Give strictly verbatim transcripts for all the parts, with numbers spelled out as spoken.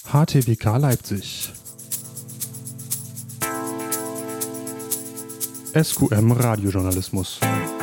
H T W K Leipzig. S Q M Radiojournalismus.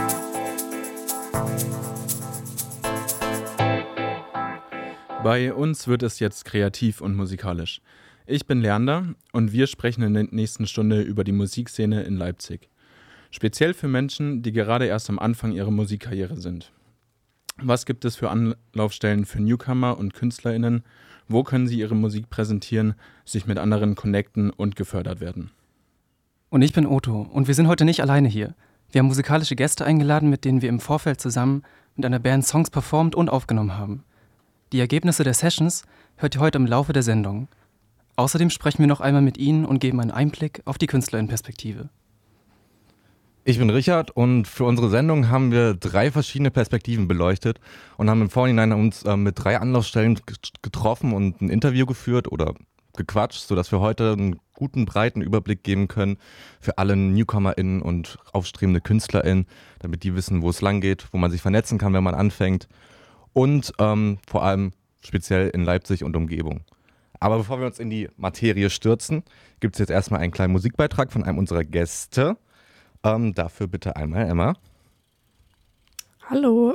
Bei uns wird es jetzt kreativ und musikalisch. Ich bin Leander und wir sprechen in der nächsten Stunde über die Musikszene in Leipzig. Speziell für Menschen, die gerade erst am Anfang ihrer Musikkarriere sind. Was gibt es für Anlaufstellen für Newcomer und KünstlerInnen? Wo können sie ihre Musik präsentieren, sich mit anderen connecten und gefördert werden? Und ich bin Otto und wir sind heute nicht alleine hier. Wir haben musikalische Gäste eingeladen, mit denen wir im Vorfeld zusammen mit einer Band Songs performt und aufgenommen haben. Die Ergebnisse der Sessions hört ihr heute im Laufe der Sendung. Außerdem sprechen wir noch einmal mit ihnen und geben einen Einblick auf die KünstlerInnen-Perspektive. Ich bin Richard und für unsere Sendung haben wir drei verschiedene Perspektiven beleuchtet und haben im Vorhinein uns äh, mit drei Anlaufstellen getroffen und ein Interview geführt oder gequatscht, sodass wir heute einen guten, breiten Überblick geben können für alle NewcomerInnen und aufstrebende KünstlerInnen, damit die wissen, wo es lang geht, wo man sich vernetzen kann, wenn man anfängt und ähm, vor allem speziell in Leipzig und Umgebung. Aber bevor wir uns in die Materie stürzen, gibt es jetzt erstmal einen kleinen Musikbeitrag von einem unserer Gäste. Ähm, dafür bitte einmal Emma. Hallo.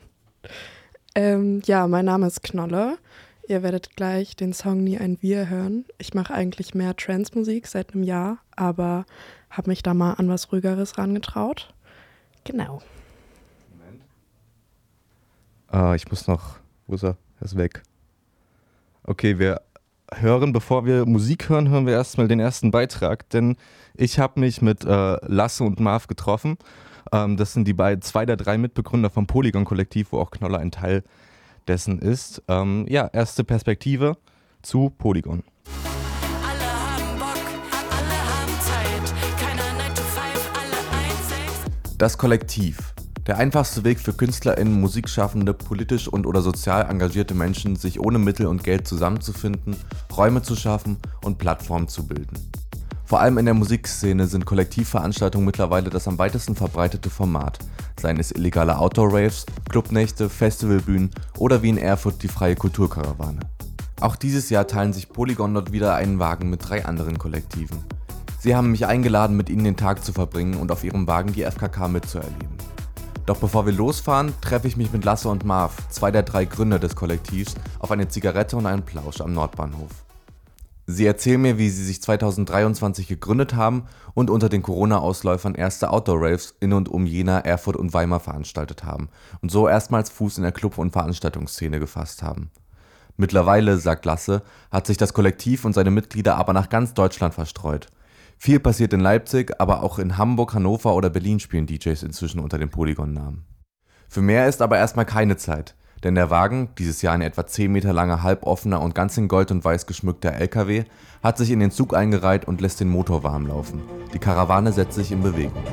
ähm, ja, mein Name ist Knolle. Ihr werdet gleich den Song Nie ein Wir hören. Ich mache eigentlich mehr Trance-Musik seit einem Jahr, aber habe mich da mal an was Ruhigeres rangetraut. Genau. Moment. Ah, ich muss noch... Wo ist er? Er ist weg. Okay, wir hören, bevor wir Musik hören, hören wir erstmal den ersten Beitrag, denn ich habe mich mit äh, Lasse und Marv getroffen. Ähm, das sind die beiden, zwei der drei Mitbegründer vom Polygon-Kollektiv, wo auch Knolle ein Teil dessen ist. Ähm, ja, erste Perspektive zu Polygon. Alle haben Bock, alle haben Zeit, keiner neun to five, alle eins sechs. Das Kollektiv. Der einfachste Weg für KünstlerInnen, Musikschaffende, politisch und oder sozial engagierte Menschen, sich ohne Mittel und Geld zusammenzufinden, Räume zu schaffen und Plattformen zu bilden. Vor allem in der Musikszene sind Kollektivveranstaltungen mittlerweile das am weitesten verbreitete Format, seien es illegale Outdoor-Raves, Clubnächte, Festivalbühnen oder wie in Erfurt die freie Kulturkarawane. Auch dieses Jahr teilen sich Polygon dort wieder einen Wagen mit drei anderen Kollektiven. Sie haben mich eingeladen, mit ihnen den Tag zu verbringen und auf ihrem Wagen die F K K mitzuerleben. Doch bevor wir losfahren, treffe ich mich mit Lasse und Marv, zwei der drei Gründer des Kollektivs, auf eine Zigarette und einen Plausch am Nordbahnhof. Sie erzählen mir, wie sie sich zweitausenddreiundzwanzig gegründet haben und unter den Corona-Ausläufern erste Outdoor-Raves in und um Jena, Erfurt und Weimar veranstaltet haben und so erstmals Fuß in der Club- und Veranstaltungsszene gefasst haben. Mittlerweile, sagt Lasse, hat sich das Kollektiv und seine Mitglieder aber nach ganz Deutschland verstreut. Viel passiert in Leipzig, aber auch in Hamburg, Hannover oder Berlin spielen D Js inzwischen unter dem Polygon-Namen. Für mehr ist aber erstmal keine Zeit, denn der Wagen, dieses Jahr ein etwa zehn Meter langer, halboffener und ganz in Gold und Weiß geschmückter L K W, hat sich in den Zug eingereiht und lässt den Motor warm laufen. Die Karawane setzt sich in Bewegung.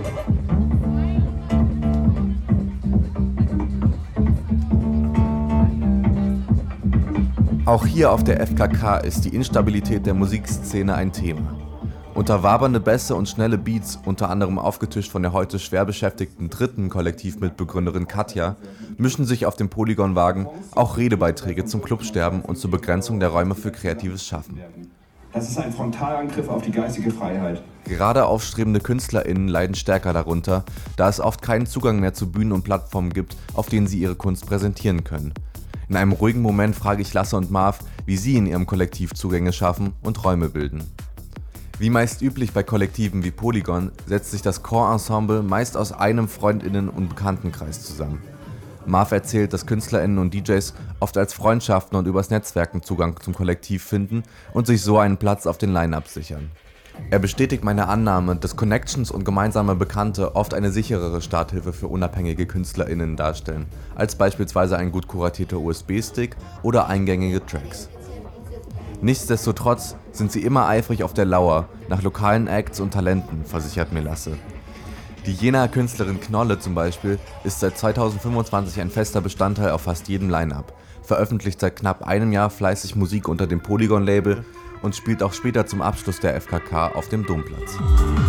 Auch hier auf der F K K ist die Instabilität der Musikszene ein Thema. Unter wabernde Bässe und schnelle Beats, unter anderem aufgetischt von der heute schwer beschäftigten dritten Kollektivmitbegründerin Katja, mischen sich auf dem Polygon-Wagen auch Redebeiträge zum Clubsterben und zur Begrenzung der Räume für kreatives Schaffen. Das ist ein Frontalangriff auf die geistige Freiheit. Gerade aufstrebende KünstlerInnen leiden stärker darunter, da es oft keinen Zugang mehr zu Bühnen und Plattformen gibt, auf denen sie ihre Kunst präsentieren können. In einem ruhigen Moment frage ich Lasse und Marv, wie sie in ihrem Kollektiv Zugänge schaffen und Räume bilden. Wie meist üblich bei Kollektiven wie Polygon setzt sich das Core-Ensemble meist aus einem FreundInnen- und Bekanntenkreis zusammen. Marv erzählt, dass KünstlerInnen und D Js oft als Freundschaften und übers Netzwerken Zugang zum Kollektiv finden und sich so einen Platz auf den Line-Up sichern. Er bestätigt meine Annahme, dass Connections und gemeinsame Bekannte oft eine sicherere Starthilfe für unabhängige KünstlerInnen darstellen, als beispielsweise ein gut kuratierter U S B-Stick oder eingängige Tracks. Nichtsdestotrotz sind sie immer eifrig auf der Lauer nach lokalen Acts und Talenten, versichert mir Lasse. Die Jenaer Künstlerin Knolle zum Beispiel ist seit zweitausendfünfundzwanzig ein fester Bestandteil auf fast jedem Line-Up, veröffentlicht seit knapp einem Jahr fleißig Musik unter dem Polygon-Label und spielt auch später zum Abschluss der F K K auf dem Domplatz.